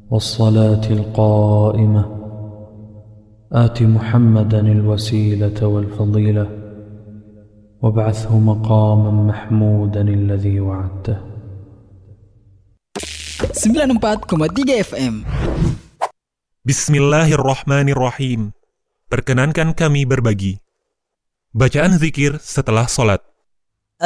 والصلاة القائمة آت محمدا الوسيلة والفضيلة وابعثه مقاما محمودا الذي وعدته. 94,3 FM. Bismillahirrahmanirrahim. Perkenankan kami berbagi bacaan zikir setelah sholat.